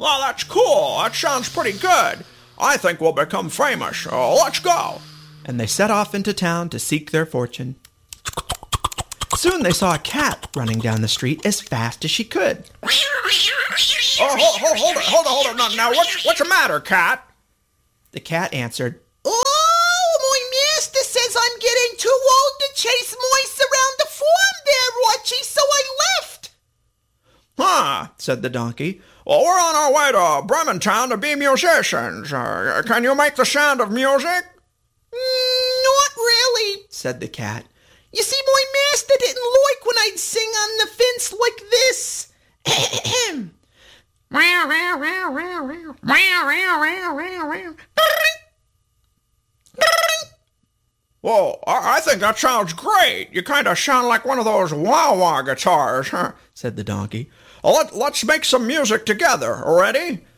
Well, that's cool. That sounds pretty good. I think we'll become famous. Let's go. And they set off into town to seek their fortune. Soon they saw a cat running down the street as fast as she could. Hold it. Now, what's the matter, cat? The cat answered, "Oh, my master says I'm getting too old to chase mice around the farm there, Archie, so I left." Huh, said the donkey. Well, we're on our way to Brementown to be musicians. Can you make the sound of music? Not really, said the cat. You see, my master didn't like when I'd sing on the fence like this. Well, I think that sounds great. You kind of sound like one of those wah-wah guitars, huh? said the donkey. Let's make some music together. Ready?